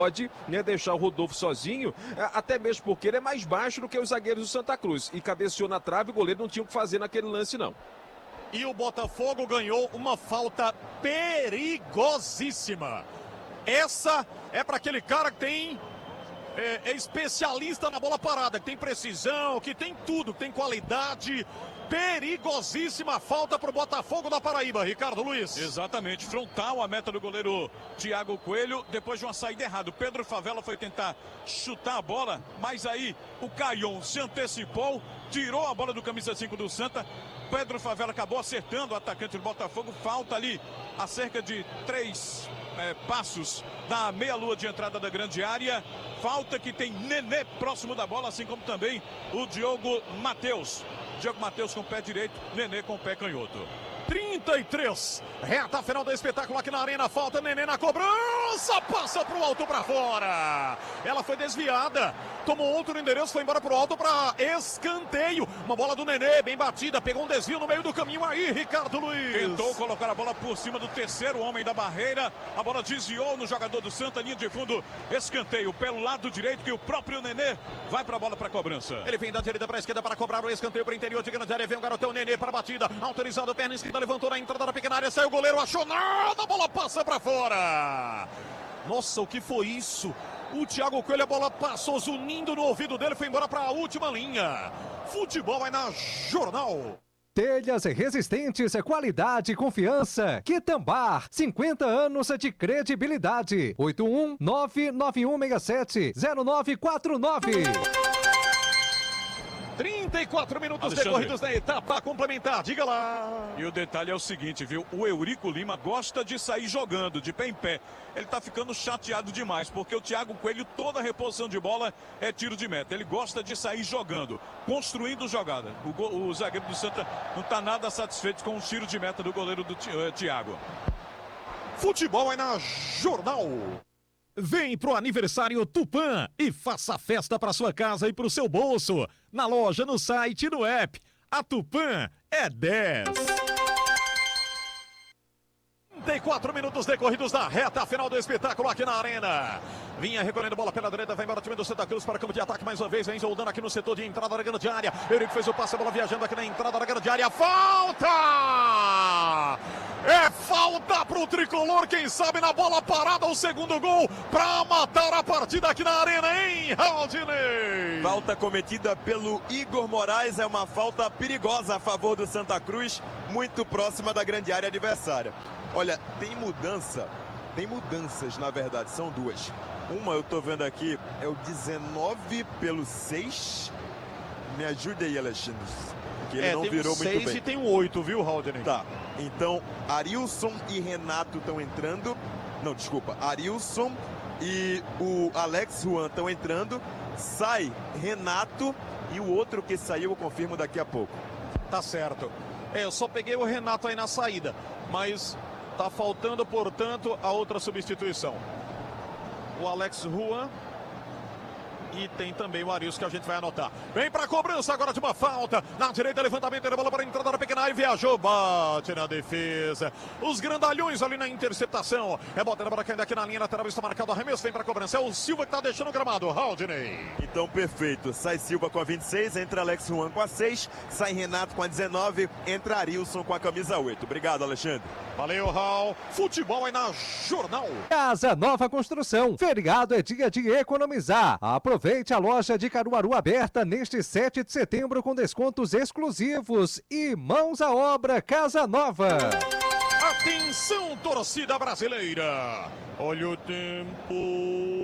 pode, né, deixar o Rodolfo sozinho, até mesmo porque ele é mais baixo do que os zagueiros do Santa Cruz. E cabeceou na trave, o goleiro não tinha o que fazer naquele lance, não. E o Botafogo ganhou uma falta perigosíssima. Essa é para aquele cara que tem... É especialista na bola parada, que tem precisão, que tem tudo, que tem qualidade. Perigosíssima falta para o Botafogo da Paraíba, Ricardo Luiz. Exatamente, frontal a meta do goleiro Thiago Coelho, depois de uma saída errada. O Pedro Favela foi tentar chutar a bola, mas aí o Caion se antecipou, tirou a bola do camisa 5 do Santa. Pedro Favela acabou acertando o atacante do Botafogo. Falta ali a cerca de 3 passos da meia-lua de entrada da grande área. Falta que tem Nenê próximo da bola, assim como também o Diogo Matheus. Diogo Matheus com o pé direito, Nenê com o pé canhoto. 33, reta final do espetáculo aqui na arena, falta Nenê na cobrança, passa pro alto para fora, ela foi desviada, tomou outro endereço, foi embora pro alto para escanteio, uma bola do Nenê, bem batida, pegou um desvio no meio do caminho aí, Ricardo Luiz. Tentou colocar a bola por cima do terceiro homem da barreira, a bola desviou no jogador do Santa, linha de fundo, escanteio pelo lado direito, que o próprio Nenê vai pra bola pra cobrança. Ele vem da direita pra esquerda para cobrar o escanteio pro interior de grande área, vem o garotão Nenê para a batida, autorizado, perna esquerda, levantou na entrada da pequena área, saiu o goleiro, achou nada, a bola passa pra fora. Nossa, o que foi isso? O Thiago Coelho, a bola passou zunindo no ouvido dele, foi embora pra última linha. Futebol é na Jornal. Telhas resistentes, qualidade e confiança. Quitambar, 50 anos de credibilidade. 81991670949. 34 minutos decorridos da etapa complementar, diga lá. E o detalhe é o seguinte, viu? O Eurico Lima gosta de sair jogando, de pé em pé. Ele tá ficando chateado demais, porque o Thiago Coelho, toda a reposição de bola é tiro de meta. Ele gosta de sair jogando, construindo jogada. O zagueiro do Santa não tá nada satisfeito com o tiro de meta do goleiro do Thiago. Futebol é na Jornal. Vem pro aniversário Tupã e faça festa para sua casa e pro seu bolso. Na loja, no site e no app. A Tupã é 10. 34 minutos decorridos da reta final do espetáculo aqui na arena. Vinha recolhendo bola pela direita, vai embora o time do Santa Cruz para o campo de ataque mais uma vez, vem soldando aqui no setor de entrada da grande área. Eurico fez o passe, a bola viajando aqui na entrada da grande área. Falta! É falta pro tricolor, quem sabe na bola parada, o segundo gol para matar a partida aqui na arena, hein, Aldinei? Falta cometida pelo Igor Moraes, é uma falta perigosa a favor do Santa Cruz, muito próxima da grande área adversária. Olha, tem mudanças na verdade, são duas. Uma eu tô vendo aqui, é o 19 pelo 6. Me ajude aí, Alexandre. Que ele não virou muito bem. Tem um 6 e tem um 8, viu, Haldner? Tá, então Arilson e Renato estão entrando. Não, desculpa, Arilson e o Alex Juan estão entrando. Sai Renato e o outro que saiu eu confirmo daqui a pouco. Tá certo. Eu só peguei o Renato aí na saída, mas tá faltando, portanto, a outra substituição. O Alex Juan e tem também o Arilson que a gente vai anotar. Vem pra cobrança agora de uma falta. Na direita, levantamento da bola para a entrada da pequena área. Viajou, bate na defesa. Os grandalhões ali na interceptação. É bota na bola caindo aqui na linha lateral. Está marcado o arremesso. Vem pra cobrança. É o Silva que tá deixando o gramado. Haldney. Então, perfeito. Sai Silva com a 26. Entra Alex Juan com a 6. Sai Renato com a 19. Entra Arilson com a camisa 8. Obrigado, Alexandre. Valeu, Raul. Futebol é na Jornal. Casa Nova Construção. Feriado é dia de economizar. Aproveite a loja de Caruaru aberta neste 7 de setembro com descontos exclusivos e mãos à obra Casa Nova. Atenção, torcida brasileira. Olha o tempo.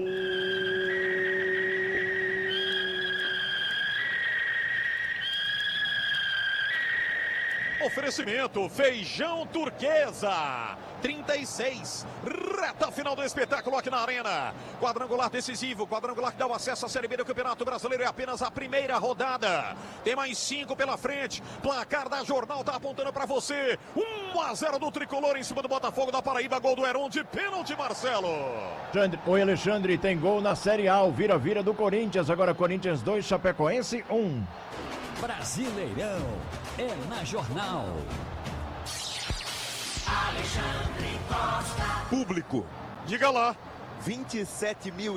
Oferecimento Feijão Turquesa 36, reta final do espetáculo aqui na arena. Quadrangular decisivo, quadrangular que dá o acesso à Série B do Campeonato Brasileiro. É apenas a primeira rodada, tem mais 5 pela frente. Placar da Jornal tá apontando para você: 1-0 do tricolor em cima do Botafogo da Paraíba. Gol do Heron de pênalti, Marcelo. Oi, Alexandre, tem gol na Série A, o vira-vira do Corinthians. Agora Corinthians 2, Chapecoense 1. Brasileirão é na Jornal. Público. Diga lá. 27 mil